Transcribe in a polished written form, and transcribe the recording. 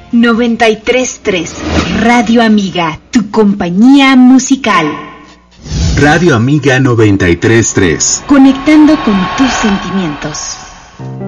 93.3 Radio Amiga, tu compañía musical. Radio Amiga 93.3. Conectando con tus sentimientos.